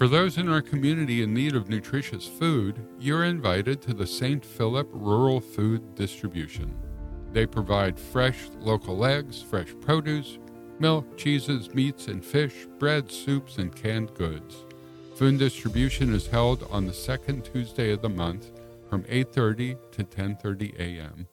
For those in our community in need of nutritious food, you're invited to the St. Philip Rural Food Distribution. They provide fresh local eggs, fresh produce, milk, cheeses, meats and fish, bread, soups, and canned goods. Food distribution is held on the second Tuesday of the month from 8:30 to 10:30 a.m.